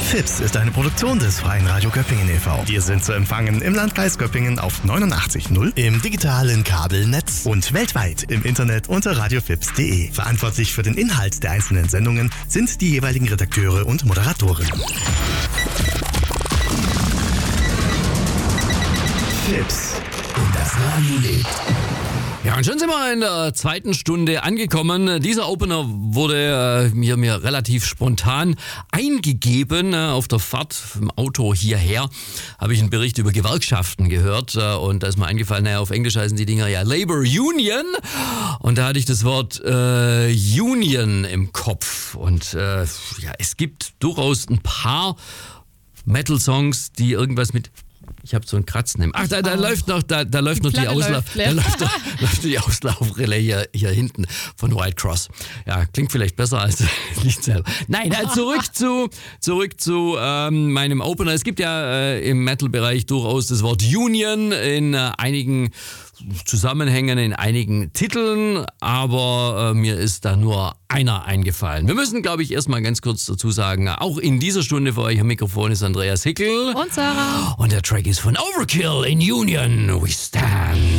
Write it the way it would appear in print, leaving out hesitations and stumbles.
FIPS ist eine Produktion des Freien Radio Göppingen e.V. Wir sind zu empfangen im Landkreis Göppingen auf 89.0, im digitalen Kabelnetz und weltweit im Internet unter radiofips.de. Verantwortlich für den Inhalt der einzelnen Sendungen sind die jeweiligen Redakteure und Moderatoren. FIPS und das Radio lebt. Ja, und schon sind wir in der zweiten Stunde angekommen. Dieser Opener wurde mir relativ spontan eingegeben. Auf der Fahrt im Auto hierher habe ich einen Bericht über Gewerkschaften gehört. Und da ist mir eingefallen, auf Englisch heißen die Dinger ja Labor Union. Und da hatte ich das Wort Union im Kopf. Und es gibt durchaus ein paar Metal-Songs, die irgendwas mit... Ich habe so ein Kratzen im... Ach, da läuft noch die Auslaufrille hier hinten von White Cross. Ja, klingt vielleicht besser als nicht selber. Nein, zurück zu meinem Opener. Es gibt ja im Metal-Bereich durchaus das Wort Union in einigen Zusammenhängen, in einigen Titeln, aber mir ist da nur einer eingefallen. Wir müssen, glaube ich, erstmal ganz kurz dazu sagen, auch in dieser Stunde für euch am Mikrofon ist Andreas Hickel. Und Sarah. Und der Track ist von Overkill in Union We Stand.